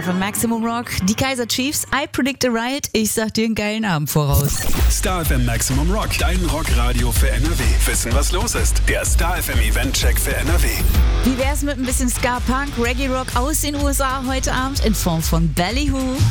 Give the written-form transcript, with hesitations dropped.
FM Maximum Rock. Die Kaiser Chiefs, I Predict a Riot. Ich sag dir einen geilen Abend voraus. Star FM Maximum Rock, dein Rockradio für NRW. Wissen, was los ist? Der Star FM Event-Check für NRW. Wie wär's mit ein bisschen Ska-Punk, Reggae-Rock aus den USA heute Abend in Form von Ballyhoo?